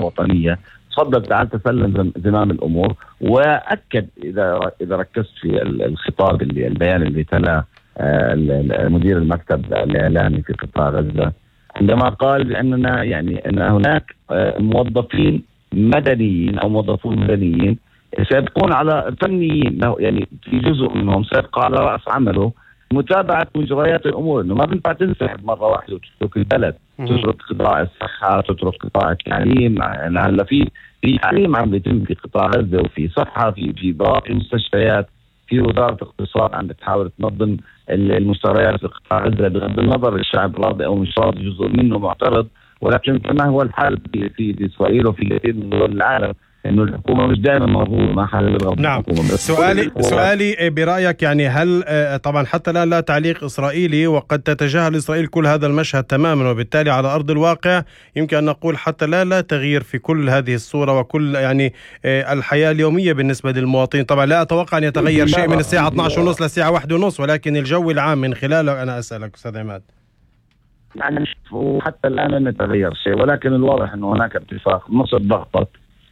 الوطنية. تفضل تعال تسلم زمام الأمور. وأكد إذا ركزت في الخطاب البيان اللي تلا مدير المكتب الإعلامي في قطاع غزة، عندما قال بأننا يعني أن هناك موظفين مدنيين أو موظفون مدنيين سيبقون على فنيين، يعني في جزء منهم سيبقى على رأس عمله متابعة مجريات الأمور، إنه ما بينفع تنسحب مرة واحدة وتترك البلد، تترك قطاع الصحة، تترك قطاع التعليم. هلا في تعليم عم بيتم في قطاع غزة، وفي صحة، في باقي المستشفيات، في وزارة الاقتصاد عم بتحاول تنظم المشتريات في قطاع غزة، بغض النظر الشعب راضي أو مش راضي، جزء منه معترض. ولكن كما هو الحال في إسرائيل وفي كثير من دول العالم، إنه الحكومة مش دائما مرغوبة، ما حل بالغضب. نعم. سؤالي برأيك يعني هل طبعا حتى الآن لا تعليق إسرائيلي، وقد تتجاهل إسرائيل كل هذا المشهد تماما، وبالتالي على أرض الواقع يمكن أن نقول حتى لا تغيير في كل هذه الصورة وكل يعني الحياة اليومية بالنسبة للمواطنين. طبعا لا أتوقع أن يتغير شيء من الساعة 12:30 للساعة 1:30، ولكن الجو العام من خلاله أنا أسألك أستاذ عماد. يعني حتى الآن لم يتغير شيء، ولكن الواضح أنه هناك اتفاق. مصر ضغطت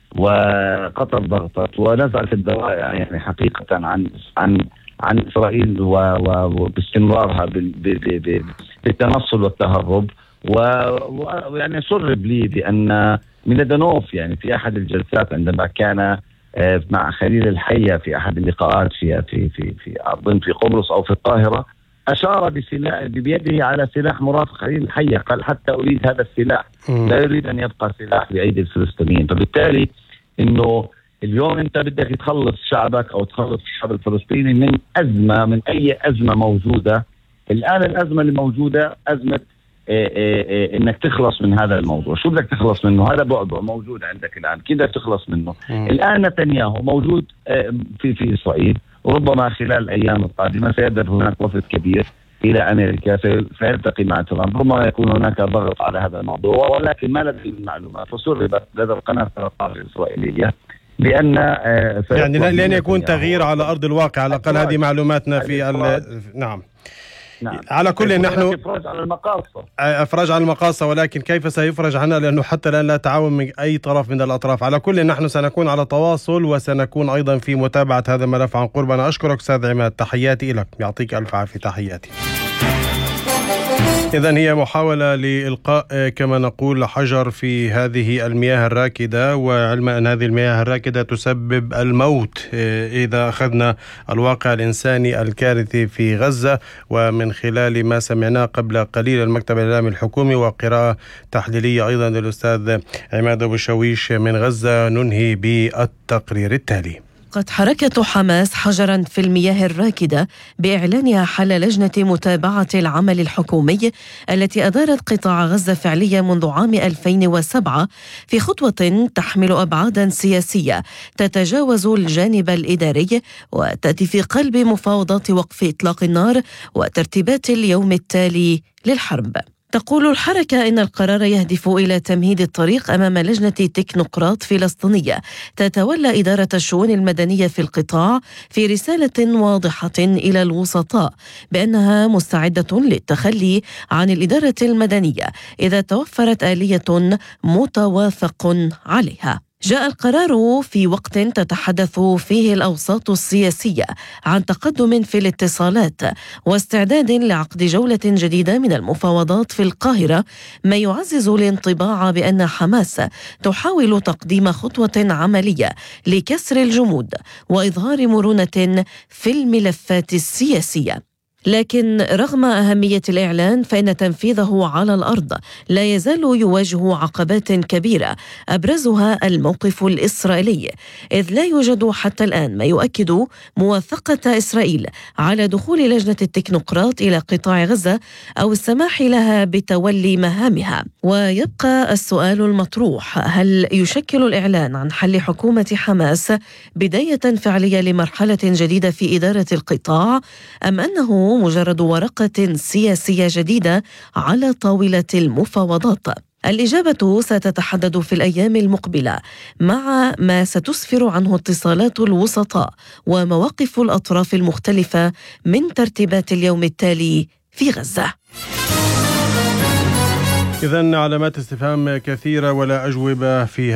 وقطر ضغطت ونزعت الدوائر يعني حقيقة عن إسرائيل وباستمرارها بالتنصل والتهرب. ويعني سرب لي بأن ميلادانوف يعني في أحد الجلسات عندما كان مع خليل الحية في أحد اللقاءات في أظن في قبرص أو في القاهرة، أشار بيده على سلاح مرافق خليل الحية، قال حتى أريد هذا السلاح، لا يريد أن يبقى سلاح بأيدي الفلسطينيين. فبالتالي إنه اليوم أنت بدك تخلص شعبك أو تخلص الشعب الفلسطيني من أزمة، من أي أزمة موجودة الآن. الأزمة اللي موجودة أزمة إنك تخلص من هذا الموضوع. شو بدك تخلص منه؟ هذا بعبع موجود عندك الآن، كده تخلص منه. الآن نتنياهو موجود في إسرائيل، وربما خلال الأيام القادمة سيذهب هناك وفد كبير إلى أمريكا سيلتقي مع ترامب، ربما يكون هناك ضغط على هذا الموضوع، ولكن ما لدي المعلومات. وسربت لدى القناة الإسرائيلية بأن يعني لن يكون تغيير على أرض الواقع، على الأقل هذه معلومات في نعم. على كل نحن أفرج على المقاصة، ولكن كيف سيفرج عنها؟ لأنه حتى الآن لا تعاون من أي طرف من الأطراف. على كل نحن سنكون على تواصل، وسنكون أيضا في متابعة هذا الملف عن قرب. أنا أشكرك أستاذ عماد، تحياتي لك، يعطيك ألف عافية. تحياتي. إذن هي محاولة لإلقاء كما نقول حجر في هذه المياه الراكدة، وعلم أن هذه المياه الراكدة تسبب الموت إذا أخذنا الواقع الإنساني الكارثي في غزة. ومن خلال ما سمعناه قبل قليل المكتب الإعلامي الحكومي وقراءة تحليلية أيضا للأستاذ عماد أبو شويش من غزة، ننهي بالتقرير التالي. قد حركة حماس حجرا في المياه الراكدة بإعلانها حل لجنة متابعة العمل الحكومي التي أدارت قطاع غزة فعليا منذ عام 2007 في خطوة تحمل أبعادا سياسية تتجاوز الجانب الإداري وتأتي في قلب مفاوضات وقف إطلاق النار وترتيبات اليوم التالي للحرب. تقول الحركة إن القرار يهدف إلى تمهيد الطريق أمام لجنة تكنوقراط فلسطينية تتولى إدارة الشؤون المدنية في القطاع، في رسالة واضحة إلى الوسطاء بأنها مستعدة للتخلي عن الإدارة المدنية إذا توفرت آلية متوافق عليها. جاء القرار في وقت تتحدث فيه الأوساط السياسية عن تقدم في الاتصالات واستعداد لعقد جولة جديدة من المفاوضات في القاهرة، ما يعزز الانطباع بأن حماس تحاول تقديم خطوة عملية لكسر الجمود وإظهار مرونة في الملفات السياسية. لكن رغم أهمية الإعلان فإن تنفيذه على الأرض لا يزال يواجه عقبات كبيرة، أبرزها الموقف الإسرائيلي، إذ لا يوجد حتى الآن ما يؤكد موافقة إسرائيل على دخول لجنة التكنوقراط إلى قطاع غزة أو السماح لها بتولي مهامها. ويبقى السؤال المطروح: هل يشكل الإعلان عن حل حكومة حماس بداية فعلية لمرحلة جديدة في إدارة القطاع، أم أنه مجرد ورقة سياسية جديدة على طاولة المفاوضات؟ الإجابة ستتحدد في الأيام المقبلة مع ما ستسفر عنه اتصالات الوسطاء ومواقف الأطراف المختلفة من ترتيبات اليوم التالي في غزة. إذن علامات استفهام كثيرة ولا أجوبة في